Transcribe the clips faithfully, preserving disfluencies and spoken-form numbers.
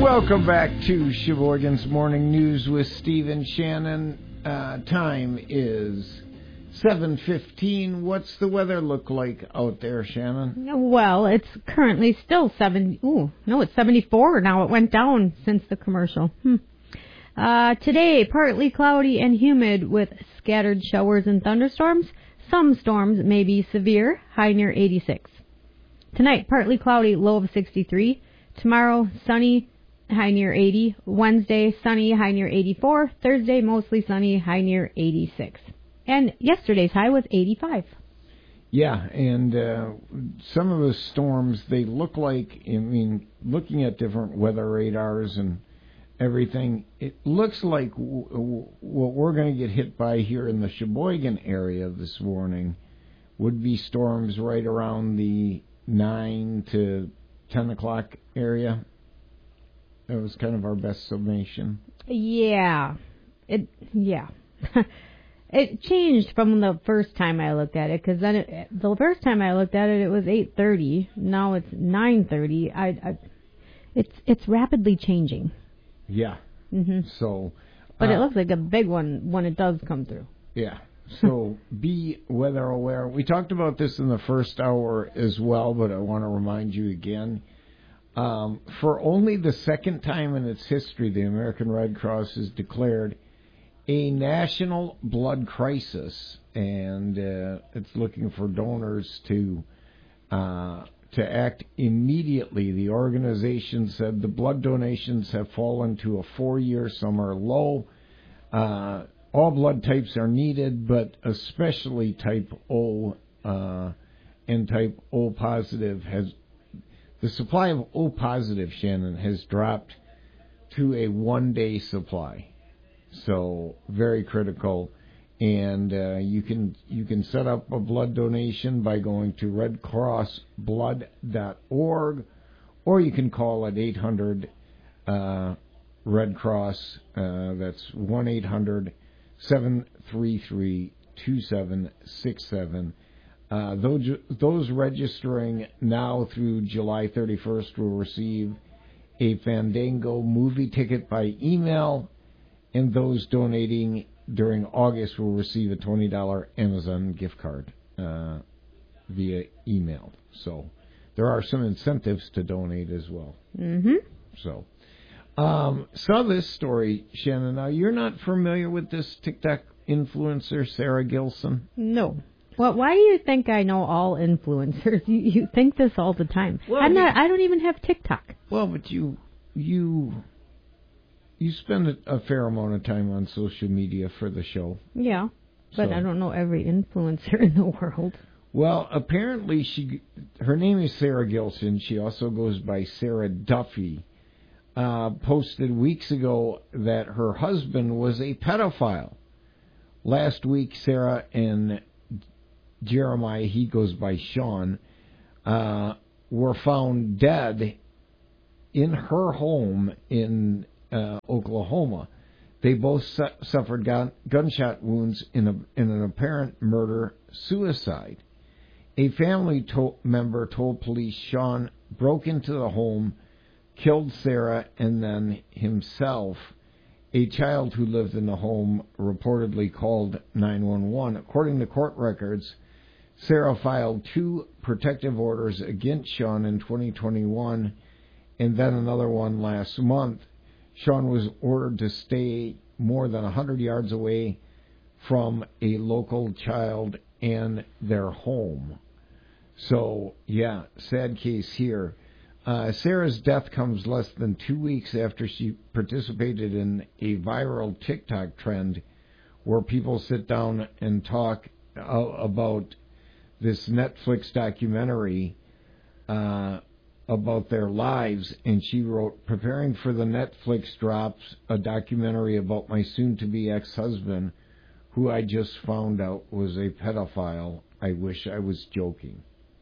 Welcome back to Sheboygan's Morning News with Steve and Shannon. Uh, time is seven fifteen. What's the weather look like out there, Shannon? Well, it's currently still seventy. Ooh, no, it's seventy-four now. It went down since the commercial. Hmm. Uh, today, partly cloudy and humid with scattered showers and thunderstorms. Some storms may be severe, high near eighty-six. Tonight, partly cloudy, low of sixty-three. Tomorrow, sunny, high near eighty. Wednesday, sunny, high near eighty-four. Thursday, mostly sunny, high near eighty-six. And yesterday's high was eighty-five. Yeah, and uh, some of the storms, they look like, I mean, looking at different weather radars and everything, it looks like w- w- what we're going to get hit by here in the Sheboygan area this morning would be storms right around the nine to ten o'clock area. That was kind of our best summation. Yeah. It, yeah. It changed from the first time I looked at it, because then it, the first time I looked at it, it was eight thirty. Now it's nine thirty. I, I, it's it's rapidly changing. Yeah. Mm-hmm. So, but uh, it looks like a big one when it does come through. Yeah. So be weather aware. We talked about this in the first hour as well, but I want to remind you again. Um, for only the second time in its history, the American Red Cross has declared a national blood crisis, and uh, it's looking for donors to uh, to act immediately. The organization said the blood donations have fallen to a four-year summer low. Uh, all blood types are needed, but especially type O uh, and type O positive has the supply of O positive, Shannon, has dropped to a one-day supply. So very critical, and uh, you can you can set up a blood donation by going to red cross blood dot org, or you can call at eight hundred uh, Red Cross. Uh, that's one eight hundred seven three three two seven six seven. Uh, those those registering now through July thirty-first will receive a Fandango movie ticket by email. And those donating during August will receive a twenty dollars Amazon gift card uh, via email. So there are some incentives to donate as well. Mm-hmm. So um, saw this story, Shannon. Now, you're not familiar with this TikTok influencer, Sarah Gilson? No. Well, why do you think I know all influencers? You, you think this all the time. Well, I'm not. I don't even have TikTok. Well, but you you... You spend a, a fair amount of time on social media for the show. Yeah, but so. I don't know every influencer in the world. Well, apparently she, her name is Sarah Gilson. She also goes by Sarah Duffy. Uh, posted weeks ago that her husband was a pedophile. Last week, Sarah and Jeremiah, he goes by Sean, uh, were found dead in her home in Uh, Oklahoma. They both su- suffered gun- gunshot wounds in, a, in an apparent murder-suicide. A family to- member told police Sean broke into the home, killed Sarah, and then himself. A child who lived in the home reportedly called nine one one. According to court records, Sarah filed two protective orders against Sean in twenty twenty-one and then another one last month. Sean was ordered to stay more than one hundred yards away from a local child and their home. So, yeah, sad case here. Uh, Sarah's death comes less than two weeks after she participated in a viral TikTok trend where people sit down and talk uh, about this Netflix documentary uh about their lives, and she wrote, preparing for the Netflix drops, a documentary about my soon-to-be ex-husband, who I just found out was a pedophile. I wish I was joking.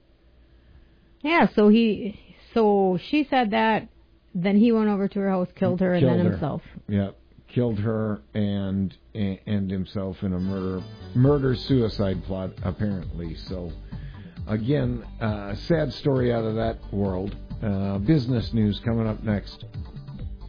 Yeah, so he, so she said that, then he went over to her house, killed her, killed and then her. himself. Yeah, killed her and and himself in a murder murder-suicide plot, apparently. So, again, uh, sad story out of that world. Uh, business news coming up next.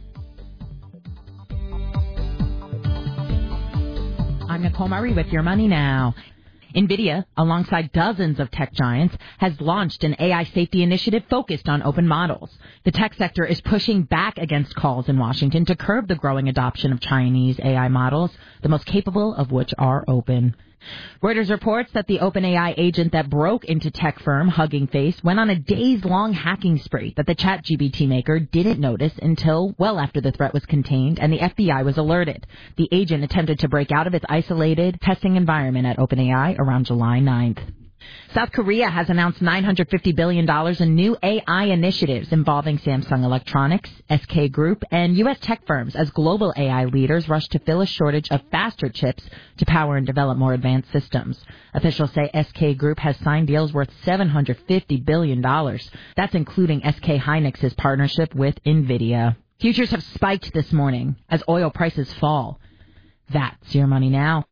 Nicole Murray with Your Money Now. NVIDIA, alongside dozens of tech giants, has launched an A I safety initiative focused on open models. The tech sector is pushing back against calls in Washington to curb the growing adoption of Chinese A I models, the most capable of which are open. Reuters reports that the OpenAI agent that broke into tech firm Hugging Face went on a days-long hacking spree that the ChatGPT maker didn't notice until well after the threat was contained and the F B I was alerted. The agent attempted to break out of its isolated testing environment at OpenAI around July ninth. South Korea has announced nine hundred fifty billion dollars in new A I initiatives involving Samsung Electronics, S K Group, and U S tech firms as global A I leaders rush to fill a shortage of faster chips to power and develop more advanced systems. Officials say S K Group has signed deals worth seven hundred fifty billion dollars. That's including S K Hynix's partnership with NVIDIA. Futures have spiked this morning as oil prices fall. That's Your Money Now.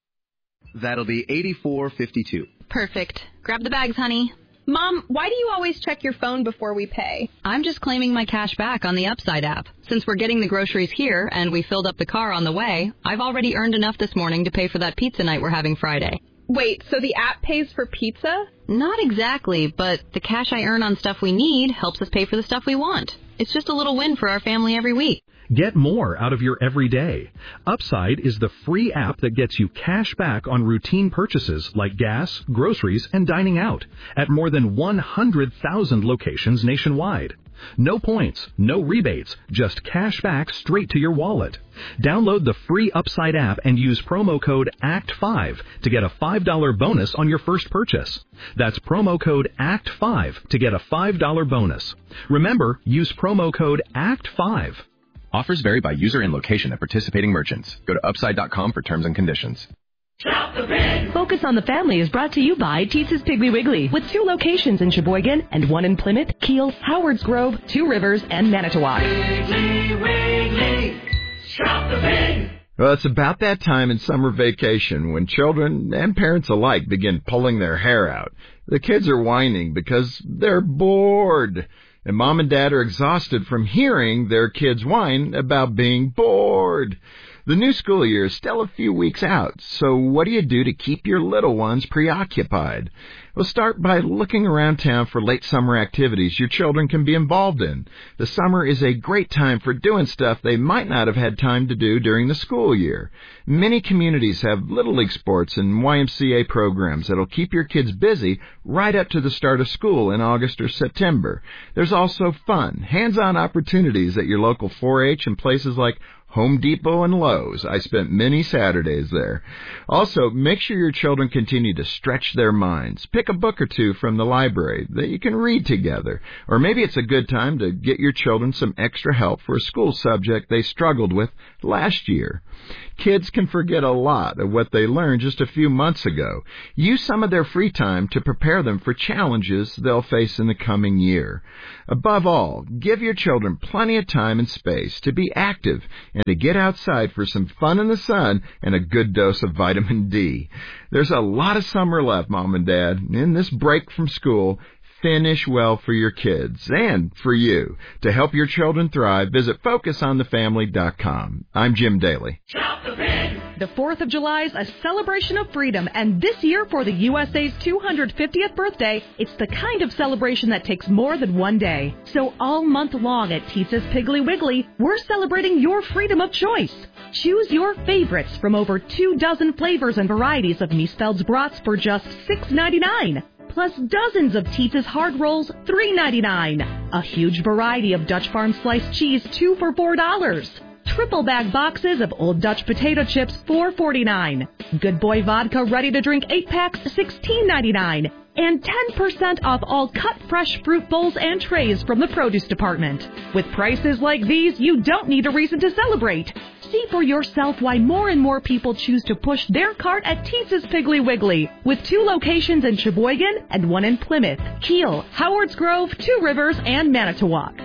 That'll be eighty-four fifty-two. Perfect. Grab the bags, honey. Mom, why do you always check your phone before we pay? I'm just claiming my cash back on the Upside app. Since we're getting the groceries here and we filled up the car on the way, I've already earned enough this morning to pay for that pizza night we're having Friday. Wait, so the app pays for pizza? Not exactly, but the cash I earn on stuff we need helps us pay for the stuff we want. It's just a little win for our family every week. Get more out of your everyday. Upside is the free app that gets you cash back on routine purchases like gas, groceries, and dining out at more than one hundred thousand locations nationwide. No points, no rebates, just cash back straight to your wallet. Download the free Upside app and use promo code A C T five to get a five dollars bonus on your first purchase. That's promo code A C T five to get a five dollars bonus. Remember, use promo code A C T five. Offers vary by user and location at participating merchants. Go to upside dot com for terms and conditions. Shop the Pig! Focus on the Family is brought to you by Teetza's Piggly Wiggly, with two locations in Sheboygan and one in Plymouth, Kiel, Howards Grove, Two Rivers, and Manitowoc. Piggly Wiggly, shop the pig! Well, it's about that time in summer vacation when children and parents alike begin pulling their hair out. The kids are whining because they're bored. And mom and dad are exhausted from hearing their kids whine about being bored. The new school year is still a few weeks out, so what do you do to keep your little ones preoccupied? Well, start by looking around town for late summer activities your children can be involved in. The summer is a great time for doing stuff they might not have had time to do during the school year. Many communities have Little League sports and Y M C A programs that'll keep your kids busy right up to the start of school in August or September. There's also fun, hands-on opportunities at your local four H and places like Home Depot and Lowe's. I spent many Saturdays there. Also, make sure your children continue to stretch their minds. Pick a book or two from the library that you can read together. Or maybe it's a good time to get your children some extra help for a school subject they struggled with last year. Kids can forget a lot of what they learned just a few months ago. Use some of their free time to prepare them for challenges they'll face in the coming year. Above all, give your children plenty of time and space to be active and to get outside for some fun in the sun and a good dose of vitamin D. There's a lot of summer left, Mom and Dad. In this break from school, finish well for your kids and for you. To help your children thrive, visit focus on the family dot com. I'm Jim Daly. Shop the Pig! The fourth of July is a celebration of freedom, and this year for the U S A's two hundred fiftieth birthday, it's the kind of celebration that takes more than one day. So all month long at Teetza's Piggly Wiggly, we're celebrating your freedom of choice. Choose your favorites from over two dozen flavors and varieties of Miesfeld's brats for just six ninety-nine. Plus dozens of Teetza's hard rolls, three ninety-nine. A huge variety of Dutch Farm sliced cheese, two for four dollars. Triple bag boxes of Old Dutch potato chips, four forty-nine. Good Boy vodka ready to drink eight packs, sixteen ninety-nine. And ten percent off all cut fresh fruit bowls and trays from the produce department. With prices like these, you don't need a reason to celebrate. See for yourself why more and more people choose to push their cart at Teetza's Piggly Wiggly, with two locations in Sheboygan and one in Plymouth, Kiel, Howards Grove, Two Rivers, and Manitowoc.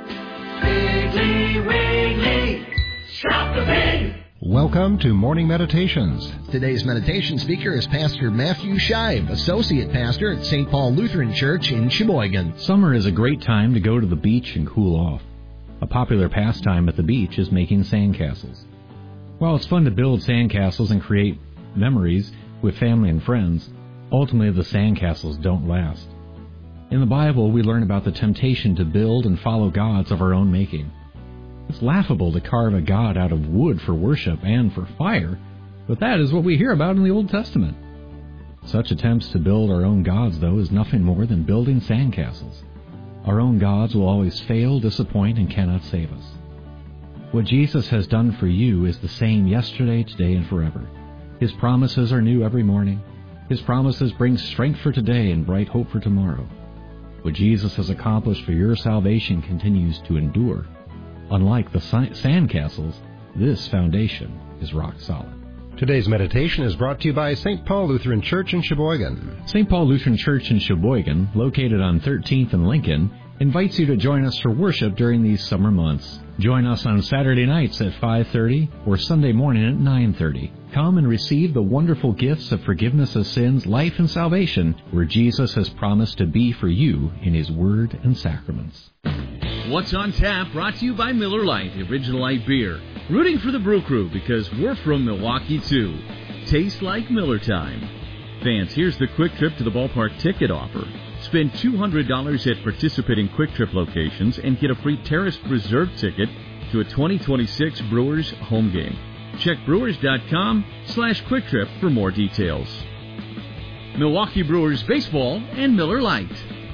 Piggly Wiggly, shop the pig! Welcome to Morning Meditations. Today's meditation speaker is Pastor Matthew Shive, Associate Pastor at Saint Paul Lutheran Church in Sheboygan. Summer is a great time to go to the beach and cool off. A popular pastime at the beach is making sandcastles. While it's fun to build sandcastles and create memories with family and friends, ultimately the sandcastles don't last. In the Bible, we learn about the temptation to build and follow gods of our own making. It's laughable to carve a god out of wood for worship and for fire, but that is what we hear about in the Old Testament. Such attempts to build our own gods, though, is nothing more than building sandcastles. Our own gods will always fail, disappoint, and cannot save us. What Jesus has done for you is the same yesterday, today, and forever. His promises are new every morning. His promises bring strength for today and bright hope for tomorrow. What Jesus has accomplished for your salvation continues to endure. Unlike the sandcastles, this foundation is rock solid. Today's meditation is brought to you by Saint Paul Lutheran Church in Sheboygan. Saint Paul Lutheran Church in Sheboygan, located on thirteenth and Lincoln, invites you to join us for worship during these summer months. Join us on Saturday nights at five thirty or Sunday morning at nine thirty. Come and receive the wonderful gifts of forgiveness of sins, life, and salvation, where Jesus has promised to be for you in His Word and sacraments. What's on Tap, brought to you by Miller Lite, Original Light Beer. Rooting for the Brew Crew because we're from Milwaukee, too. Taste like Miller time. Fans, here's the Quick Trip to the Ballpark ticket offer. Spend two hundred dollars at participating Quick Trip locations and get a free Terraced Reserve ticket to a twenty twenty-six Brewers home game. Check brewers.com slash Quick Trip for more details. Milwaukee Brewers Baseball and Miller Lite.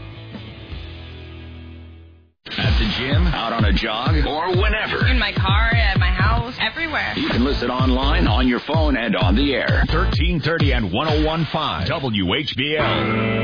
At the gym, out on a jog, or whenever. In my car, at my house, everywhere. You can listen online, on your phone, and on the air. thirteen thirty and one oh one point five W H B L.